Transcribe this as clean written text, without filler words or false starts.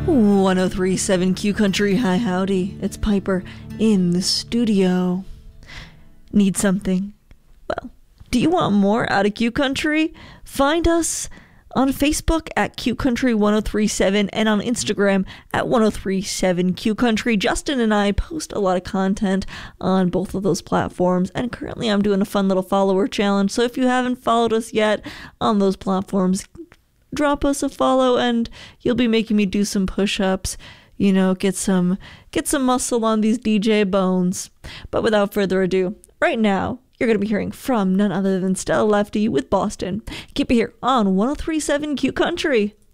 1037 Q Country, hi howdy, it's Piper in the studio. Need something? Well, do you want more out of Q Country? Find us on Facebook at Q Country 1037 and on Instagram at 1037 Q Country. Justin and I post a lot of content on both of those platforms, and currently I'm doing a fun little follower challenge, so if you haven't followed us yet on those platforms, drop us a follow and you'll be making me do some push-ups, you know, get some muscle on these DJ bones. But without further ado, right now you're going to be hearing from none other than Stella Lefty with Boston. Keep it here on 1037 Q Country.